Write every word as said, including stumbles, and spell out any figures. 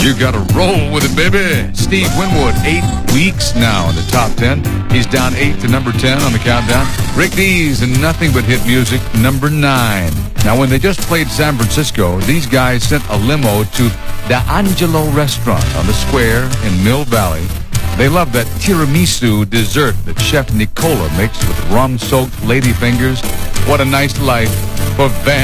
You gotta roll with it, baby. Steve Winwood, eight weeks now in the top ten. He's down eight to number ten on the countdown. Rick Dees and Nothing But Hit Music, number nine. Now, when they just played San Francisco, these guys sent a limo to the Angelo restaurant on the square in Mill Valley. They love that tiramisu dessert that Chef Nicola makes with rum-soaked ladyfingers. What a nice life for Van